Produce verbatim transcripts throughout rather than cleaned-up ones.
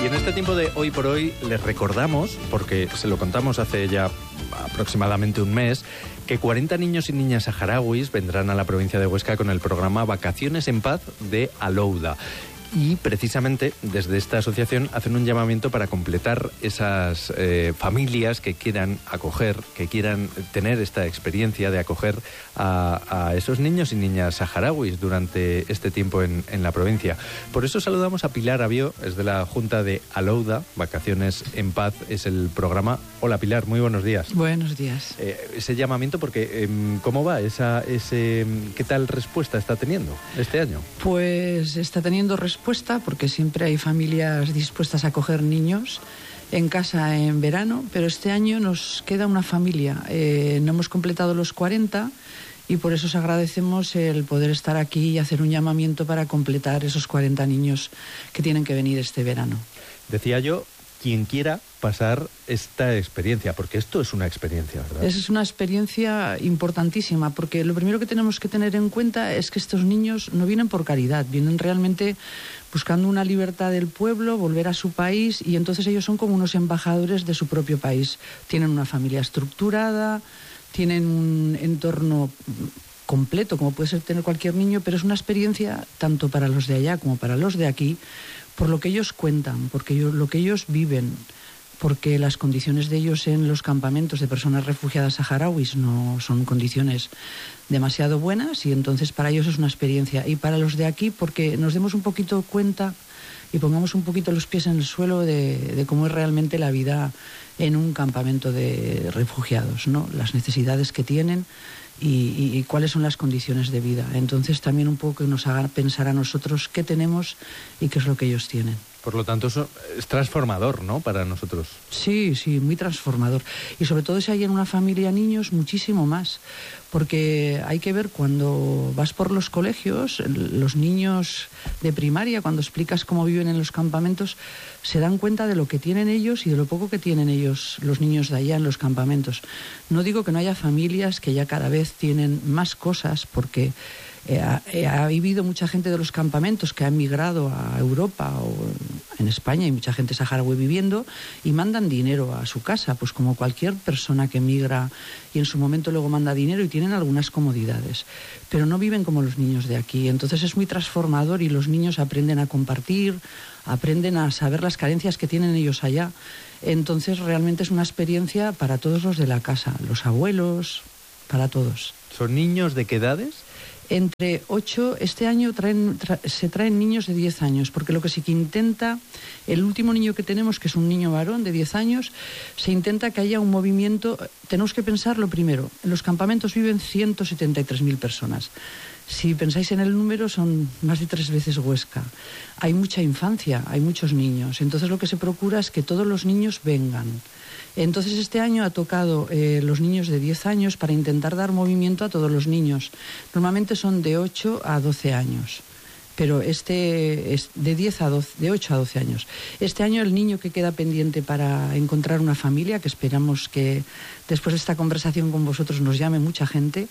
Y en este tiempo de Hoy por Hoy les recordamos, porque se lo contamos hace ya aproximadamente un mes, que cuarenta niños y niñas saharauis vendrán a la provincia de Huesca con el programa Vacaciones en Paz de Alouda. Y precisamente desde esta asociación hacen un llamamiento para completar esas eh, familias que quieran acoger, que quieran tener esta experiencia de acoger a, a esos niños y niñas saharauis durante este tiempo en, en la provincia. Por eso saludamos a Pilar Avió, es de la Junta de Alouda, Vacaciones en Paz es el programa. Hola Pilar, muy buenos días. Buenos días. Eh, ese llamamiento, porque eh, ¿cómo va? Esa, ese, ¿Qué tal respuesta está teniendo este año? Pues está teniendo respuesta porque siempre hay familias dispuestas a acoger niños en casa en verano, pero este año nos queda una familia. Eh, no hemos completado los cuarenta y por eso os agradecemos el poder estar aquí y hacer un llamamiento para completar esos cuarenta niños que tienen que venir este verano. Decía yo, quien quiera pasar esta experiencia, porque esto es una experiencia, ¿verdad? Es una experiencia importantísima, porque lo primero que tenemos que tener en cuenta es que estos niños no vienen por caridad, vienen realmente buscando una libertad del pueblo, volver a su país, y entonces ellos son como unos embajadores de su propio país. Tienen una familia estructurada, tienen un entorno completo, como puede ser tener cualquier niño, pero es una experiencia tanto para los de allá como para los de aquí, por lo que ellos cuentan, porque ellos, lo que ellos viven, porque las condiciones de ellos en los campamentos de personas refugiadas saharauis no son condiciones demasiado buenas, y entonces para ellos es una experiencia. Y para los de aquí, porque nos demos un poquito cuenta y pongamos un poquito los pies en el suelo de, de cómo es realmente la vida en un campamento de refugiados, ¿no? Las necesidades que tienen y, y, y cuáles son las condiciones de vida. Entonces también un poco que nos haga pensar a nosotros qué tenemos y qué es lo que ellos tienen. Por lo tanto, eso es transformador, ¿no?, para nosotros. Sí, sí, muy transformador. Y sobre todo si hay en una familia niños, muchísimo más. Porque hay que ver, cuando vas por los colegios, los niños de primaria, cuando explicas cómo viven en los campamentos, se dan cuenta de lo que tienen ellos y de lo poco que tienen ellos, los niños de allá en los campamentos. No digo que no haya familias que ya cada vez tienen más cosas, porque Eh, ha, eh, ha vivido mucha gente de los campamentos que ha emigrado a Europa o en España, hay mucha gente saharaui viviendo y mandan dinero a su casa, pues como cualquier persona que emigra y en su momento luego manda dinero, y tienen algunas comodidades, pero no viven como los niños de aquí. Entonces es muy transformador y los niños aprenden a compartir, aprenden a saber las carencias que tienen ellos allá. Entonces realmente es una experiencia para todos los de la casa, los abuelos, para todos. ¿Son niños de qué edades? Entre ocho, este año traen, tra, se traen niños de diez años, porque lo que sí que intenta, el último niño que tenemos, que es un niño varón de diez años, se intenta que haya un movimiento. Tenemos que pensar lo primero, en los campamentos viven ciento setenta y tres mil personas. Si pensáis en el número, son más de tres veces Huesca. Hay mucha infancia, hay muchos niños, entonces lo que se procura es que todos los niños vengan. Entonces este año ha tocado eh, los niños de diez años para intentar dar movimiento a todos los niños. Normalmente son de ocho a doce años, pero este es de diez a doce, de ocho a doce años. Este año el niño que queda pendiente para encontrar una familia, que esperamos que después de esta conversación con vosotros nos llame mucha gente,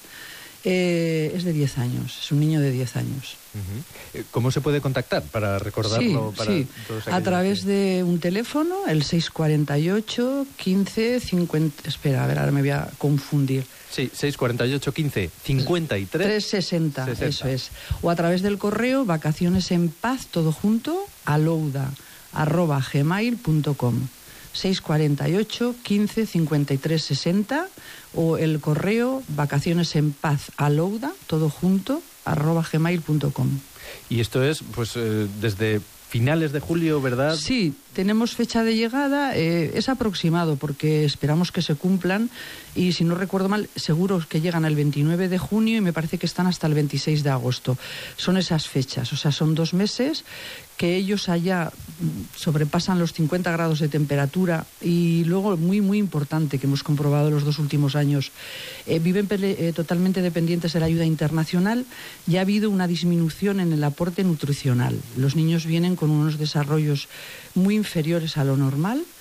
eh, es de diez años, es un niño de diez años. Uh-huh. ¿Cómo se puede contactar para recordarlo? Sí, para sí. todos A través que... de un teléfono, el seis cuarenta y ocho, quince, cincuenta... Espera, a ver, ahora me voy a confundir. Sí, seis cuarenta y ocho, quince, cincuenta y tres. trescientos sesenta, eso es. O a través del correo vacaciones en paz, todo junto, alouda, arroba gmail punto com. seis cuarenta y ocho, quince, cincuenta y tres, sesenta, o el correo vacaciones en paz, alouda, todo junto, arroba gmail punto com. Y esto es, pues, eh, desde finales de julio, ¿verdad? Sí, tenemos fecha de llegada, eh, es aproximado porque esperamos que se cumplan, y si no recuerdo mal, seguro que llegan el veintinueve de junio y me parece que están hasta el veintiséis de agosto. Son esas fechas, o sea, son dos meses que ellos allá sobrepasan los cincuenta grados de temperatura, y luego, muy, muy importante, que hemos comprobado los dos últimos años, eh, viven pele- eh, totalmente dependientes de la ayuda internacional, y ha habido una disminución en el aporte nutricional. Los niños vienen con unos desarrollos muy inferiores a lo normal,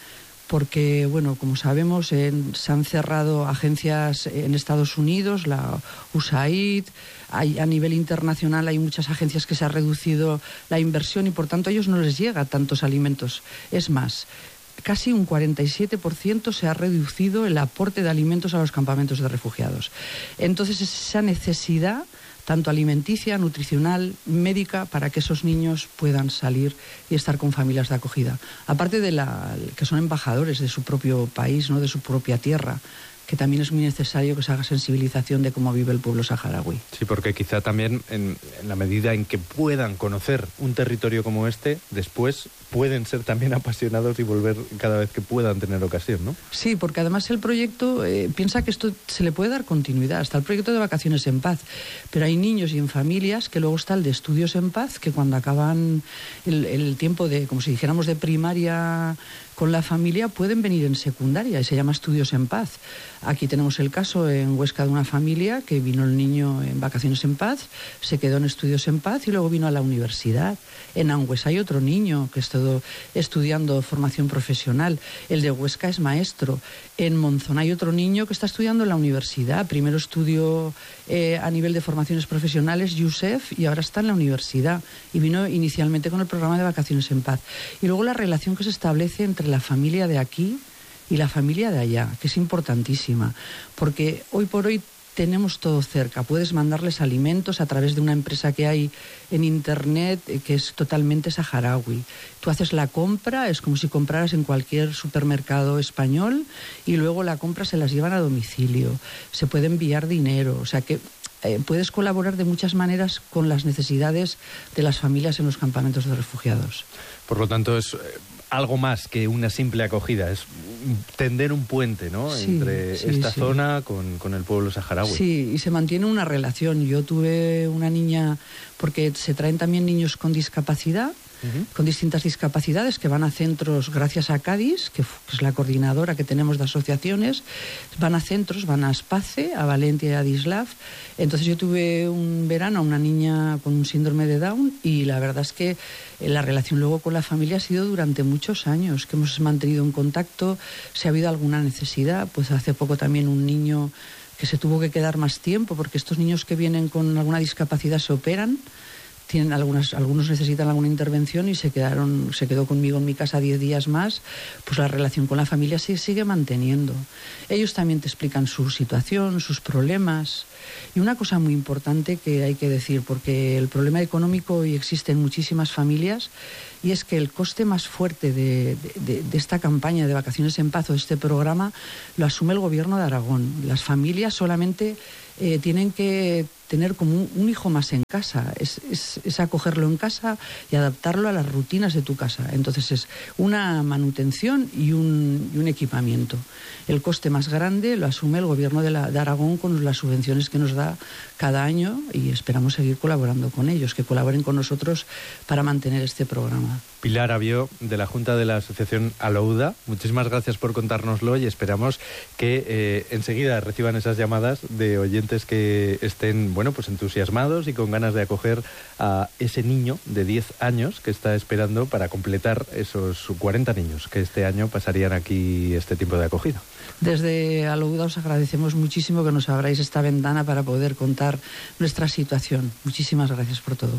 porque, bueno, como sabemos, en, se han cerrado agencias en Estados Unidos, la U S A I D, hay, a nivel internacional hay muchas agencias que se ha reducido la inversión y, por tanto, a ellos no les llega tantos alimentos. Es más, casi un cuarenta y siete por ciento se ha reducido el aporte de alimentos a los campamentos de refugiados. Entonces, esa necesidad tanto alimenticia, nutricional, médica, para que esos niños puedan salir y estar con familias de acogida. Aparte de la, que son embajadores de su propio país, ¿no?, de su propia tierra, que también es muy necesario que se haga sensibilización de cómo vive el pueblo saharaui. Sí, porque quizá también en, en la medida en que puedan conocer un territorio como este, después pueden ser también apasionados y volver cada vez que puedan tener ocasión, ¿no? Sí, porque además el proyecto, eh, piensa que esto se le puede dar continuidad, está el proyecto de Vacaciones en Paz, pero hay niños y en familias que luego está el de Estudios en Paz, que cuando acaban el, el tiempo de, como si dijéramos, de primaria con la familia, pueden venir en secundaria y se llama Estudios en Paz. Aquí tenemos el caso en Huesca de una familia que vino el niño en Vacaciones en Paz, se quedó en Estudios en Paz y luego vino a la universidad. En Angües hay otro niño que está estudiando formación profesional. El de Huesca es maestro. En Monzón hay otro niño que está estudiando en la universidad. Primero estudió eh, a nivel de formaciones profesionales, Yusef, y ahora está en la universidad. Y vino inicialmente con el programa de Vacaciones en Paz. Y luego la relación que se establece entre la familia de aquí y la familia de allá, que es importantísima, porque hoy por hoy tenemos todo cerca. Puedes mandarles alimentos a través de una empresa que hay en internet eh, que es totalmente saharaui. Tú haces la compra, es como si compraras en cualquier supermercado español y luego la compra se las llevan a domicilio. Se puede enviar dinero, o sea que eh, puedes colaborar de muchas maneras con las necesidades de las familias en los campamentos de refugiados. Por lo tanto, es... Eh... algo más que una simple acogida, es tender un puente, ¿no?, sí, entre sí, esta sí. zona con, con el pueblo saharaui. Sí, y se mantiene una relación. Yo tuve una niña, porque se traen también niños con discapacidad, uh-huh. con distintas discapacidades que van a centros, gracias a Cádiz, que es la coordinadora que tenemos de asociaciones, van a centros, van a Espace, a Valencia y a Dislav. Entonces yo tuve un verano a una niña con un síndrome de Down y la verdad es que la relación luego con la familia ha sido durante muchos años, que hemos mantenido un contacto. Si ha habido alguna necesidad, pues hace poco también un niño que se tuvo que quedar más tiempo, porque estos niños que vienen con alguna discapacidad se operan, tienen algunas, algunos necesitan alguna intervención y se quedaron, se quedó conmigo en mi casa diez días más. Pues la relación con la familia se sigue manteniendo. Ellos también te explican su situación, sus problemas. Y una cosa muy importante que hay que decir, porque el problema económico hoy existe en muchísimas familias, y es que el coste más fuerte de, de, de esta campaña de Vacaciones en Paz o de este programa lo asume el Gobierno de Aragón. Las familias solamente eh, tienen que tener como un, un hijo más en casa, es, es, es acogerlo en casa y adaptarlo a las rutinas de tu casa. Entonces es una manutención y un, y un equipamiento. El coste más grande lo asume el Gobierno de, la, de Aragón con las subvenciones que nos da cada año y esperamos seguir colaborando con ellos, que colaboren con nosotros para mantener este programa. Pilar Avió, de la Junta de la Asociación Alouda, muchísimas gracias por contárnoslo y esperamos que eh, enseguida reciban esas llamadas de oyentes que estén, bueno, pues entusiasmados y con ganas de acoger a ese niño de diez años que está esperando para completar esos cuarenta niños que este año pasarían aquí este tiempo de acogida. Desde Alouda os agradecemos muchísimo que nos abráis esta ventana para poder contar nuestra situación. Muchísimas gracias por todo.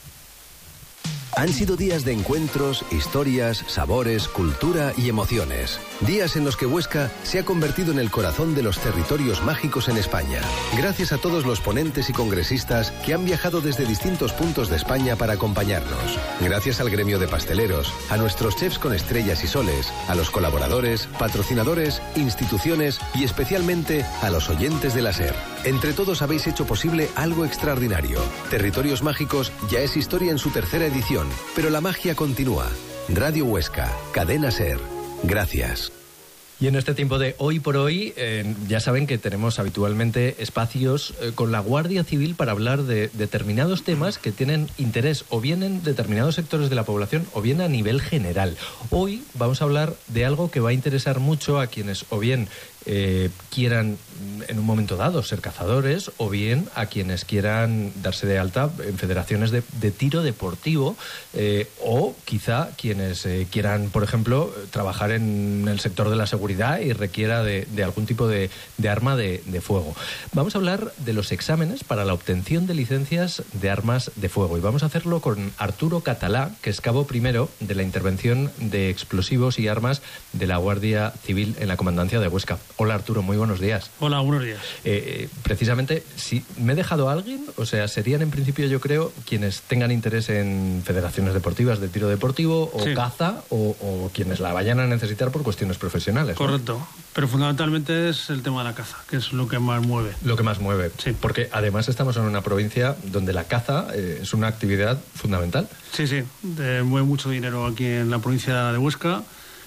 Han sido días de encuentros, historias, sabores, cultura y emociones. Días en los que Huesca se ha convertido en el corazón de los territorios mágicos en España. Gracias a todos los ponentes y congresistas que han viajado desde distintos puntos de España para acompañarnos. Gracias al gremio de pasteleros, a nuestros chefs con estrellas y soles, a los colaboradores, patrocinadores, instituciones y especialmente a los oyentes de la SER. Entre todos habéis hecho posible algo extraordinario. Territorios Mágicos ya es historia en su tercera edición. Pero la magia continúa. Radio Huesca, Cadena SER. Gracias. Y en este tiempo de Hoy por Hoy, eh, ya saben que tenemos habitualmente espacios eh, con la Guardia Civil para hablar de determinados temas que tienen interés o bien en determinados sectores de la población o bien a nivel general. Hoy vamos a hablar de algo que va a interesar mucho a quienes o bien eh, quieran en un momento dado ser cazadores, o bien a quienes quieran darse de alta en federaciones de, de tiro deportivo, eh, o quizá quienes eh, quieran, por ejemplo, trabajar en el sector de la seguridad y requiera de, de algún tipo de, de arma de, de fuego. Vamos a hablar de los exámenes para la obtención de licencias de armas de fuego, y vamos a hacerlo con Arturo Catalá, que es cabo primero de la intervención de explosivos y armas de la Guardia Civil en la Comandancia de Huesca. Hola, Arturo, muy buenos días. Hola, buenos días. Eh, precisamente, si me he dejado a alguien, o sea, serían en principio, yo creo, quienes tengan interés en federaciones deportivas de tiro deportivo o sí. caza, o, o quienes la vayan a necesitar por cuestiones profesionales. Correcto, ¿no? Pero fundamentalmente es el tema de la caza, que es lo que más mueve. Lo que más mueve, sí. Porque además estamos en una provincia donde la caza eh, es una actividad fundamental. Sí, sí, eh, mueve mucho dinero aquí en la provincia de Huesca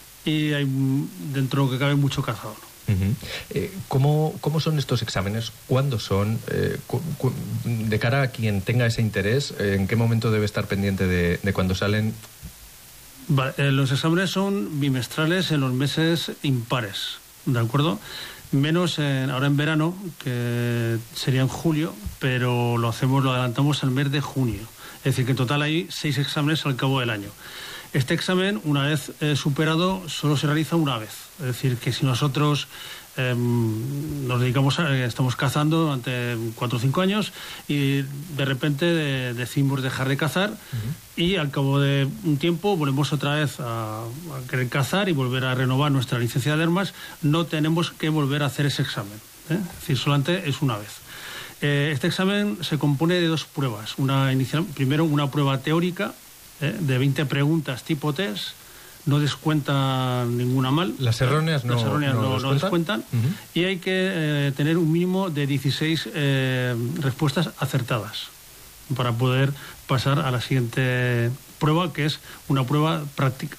y hay dentro de lo que cabe mucho cazador. Uh-huh. Eh, ¿cómo, ¿Cómo son estos exámenes? ¿Cuándo son? Eh, cu, cu, de cara a quien tenga ese interés, eh, ¿en qué momento debe estar pendiente de, de cuando salen? Vale, eh, los exámenes son bimestrales en los meses impares, ¿de acuerdo? Menos en, ahora en verano, que sería en julio, pero lo hacemos, lo adelantamos al mes de junio. Es decir, que en total hay seis exámenes al cabo del año. Este examen, una vez eh, superado, solo se realiza una vez. Es decir, que si nosotros eh, nos dedicamos a, estamos cazando durante cuatro o cinco años y de repente de, decimos dejar de cazar, uh-huh. y al cabo de un tiempo volvemos otra vez a, a querer cazar y volver a renovar nuestra licencia de armas, no tenemos que volver a hacer ese examen, ¿eh? Es decir, solamente es una vez. Eh, este examen se compone de dos pruebas. Una inicial, primero una prueba teórica, ¿eh? de veinte preguntas tipo test, no descuentan ninguna mal. Las erróneas no, Las erróneas no, no, descuentan. no descuentan. Uh-huh. Y hay que eh, tener un mínimo de dieciséis eh, respuestas acertadas para poder pasar a la siguiente prueba, que es una prueba práctica.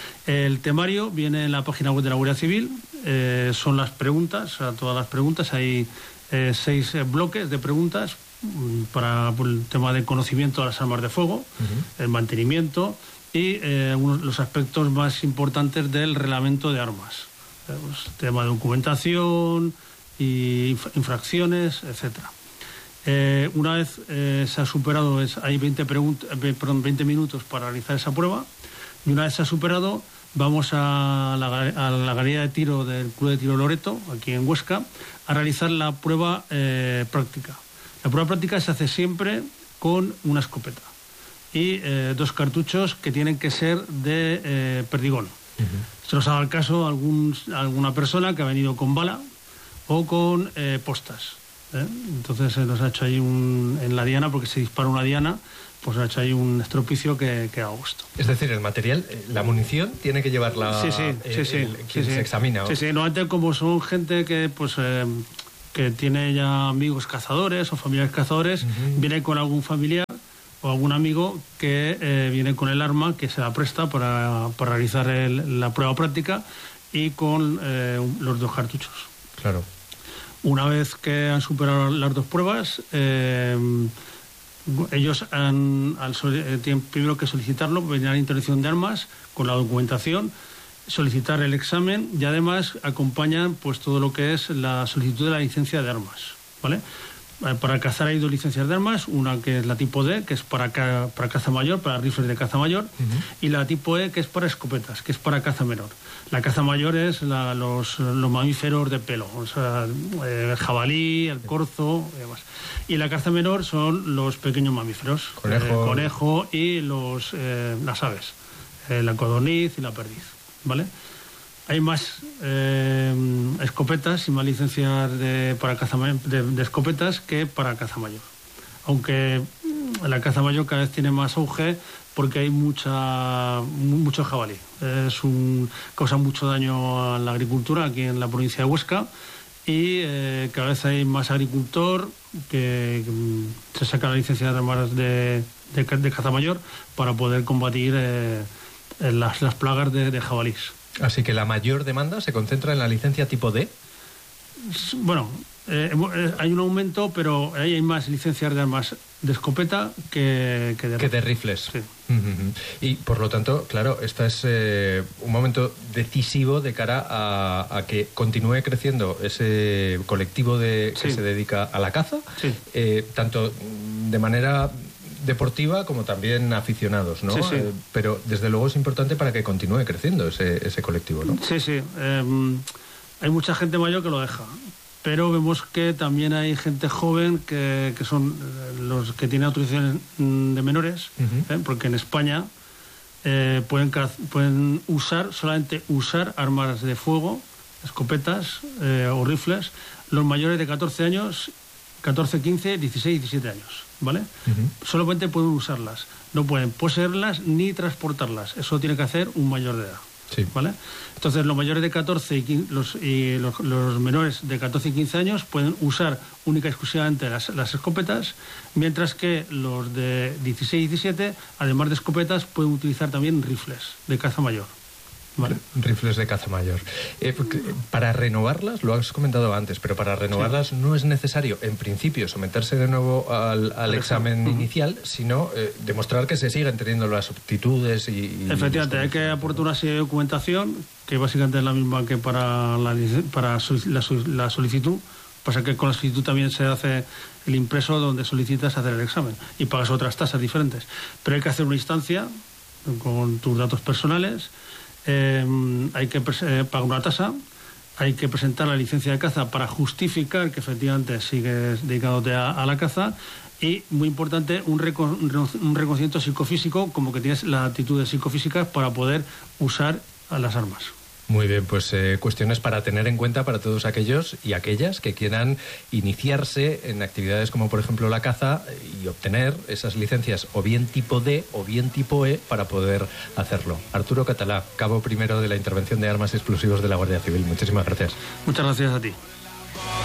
El temario viene en la página web de la Guardia Civil, eh, son las preguntas, o sea, todas las preguntas, hay eh, seis eh, bloques de preguntas para el tema de conocimiento de las armas de fuego, uh-huh. el mantenimiento y eh, unos, los aspectos más importantes del reglamento de armas, eh, pues, tema de documentación y inf- infracciones, etcétera. Eh, una vez eh, se ha superado, es, hay veinte, pregunt- eh, perdón, veinte minutos para realizar esa prueba, y una vez se ha superado, vamos a la, a la galería de tiro del Club de Tiro Loreto, aquí en Huesca, a realizar la prueba eh, práctica. La prueba práctica se hace siempre con una escopeta y eh, dos cartuchos que tienen que ser de eh, perdigón. Uh-huh. Se nos ha dado el caso a algún, alguna persona que ha venido con bala o con eh, postas. ¿eh? Entonces se nos ha hecho ahí un, en la diana, porque se dispara una diana, pues se ha hecho ahí un estropicio que, que da gusto. Es decir, el material, la munición, tiene que llevarla sí, sí, eh, sí, sí, el, quien sí, se sí. examina. ¿O? Sí, sí, normalmente como son gente que pues eh, que tiene ya amigos cazadores o familiares cazadores, uh-huh. viene con algún familiar o algún amigo que eh, viene con el arma que se la presta para, para realizar el, la prueba práctica y con eh, los dos cartuchos. Claro. Una vez que han superado las dos pruebas, eh, ellos han, al, tienen primero que solicitarlo, venir a la intervención de armas con la documentación, solicitar el examen y además acompañan pues todo lo que es la solicitud de la licencia de armas, ¿vale? Para cazar hay dos licencias de armas, una que es la tipo D, que es para, ca, para caza mayor, para rifles de caza mayor, uh-huh. y la tipo E, que es para escopetas, que es para caza menor. La caza mayor es la, los, los mamíferos de pelo, o sea, el jabalí, el corzo y demás. Y la caza menor son los pequeños mamíferos, conejo, el conejo y los, eh, las aves, eh, la codorniz y la perdiz, ¿vale? Hay más eh, escopetas y más licencias de, para caza, de, de escopetas que para caza mayor. Aunque la caza mayor cada vez tiene más auge porque hay mucha mucho jabalí. Es un, causa mucho daño a la agricultura aquí en la provincia de Huesca y eh, cada vez hay más agricultor que, que se saca la licencia de armas de, de, de caza mayor para poder combatir eh, las, las plagas de, de jabalís. Así que la mayor demanda se concentra en la licencia tipo D. Bueno, eh, eh, hay un aumento, pero ahí hay más licencias de armas de escopeta que, que de que de rifles. Sí. Uh-huh. Y por lo tanto, claro, este es eh, un momento decisivo de cara a, a que continúe creciendo ese colectivo de, que sí. se dedica a la caza, sí. eh, tanto de manera deportiva como también aficionados, ¿no? Sí, sí. Eh, pero desde luego es importante para que continúe creciendo ese, ese colectivo, ¿no? Sí, sí. Eh, hay mucha gente mayor que lo deja, pero vemos que también hay gente joven que, que son los que tienen autorizaciones de menores, uh-huh. ¿eh? Porque en España eh, pueden, pueden usar, solamente usar armas de fuego, escopetas eh, o rifles, los mayores de catorce años, catorce, quince, dieciséis, diecisiete años, ¿vale? Uh-huh. Solamente pueden usarlas, no pueden poseerlas ni transportarlas, eso tiene que hacer un mayor de edad. Sí. ¿Vale? Entonces los mayores de catorce y, quince, los, y los, los menores de catorce y quince años pueden usar única y exclusivamente las, las escopetas, mientras que los de dieciséis y diecisiete, además de escopetas, pueden utilizar también rifles de caza mayor. ¿Vale? Rifles de caza mayor. Eh, para renovarlas, lo has comentado antes, pero para renovarlas sí. no es necesario, en principio, someterse de nuevo al, al examen uh-huh. inicial, sino eh, demostrar que se siguen teniendo las aptitudes y... y Efectivamente, hay que aportar una serie de documentación, que básicamente es la misma que para la, para la, la solicitud. Pasa que con la solicitud también se hace el impreso donde solicitas hacer el examen y pagas otras tasas diferentes. Pero hay que hacer una instancia con tus datos personales. Eh, hay que eh, pagar una tasa, hay que presentar la licencia de caza para justificar que efectivamente sigues dedicándote a, a la caza y, muy importante, un, reco un reconocimiento psicofísico, como que tienes las aptitudes psicofísicas para poder usar a las armas. Muy bien, pues eh, cuestiones para tener en cuenta para todos aquellos y aquellas que quieran iniciarse en actividades como por ejemplo la caza y obtener esas licencias o bien tipo D o bien tipo E para poder hacerlo. Arturo Catalá, cabo primero de la Intervención de Armas y Explosivos de la Guardia Civil, muchísimas gracias. Muchas gracias a ti.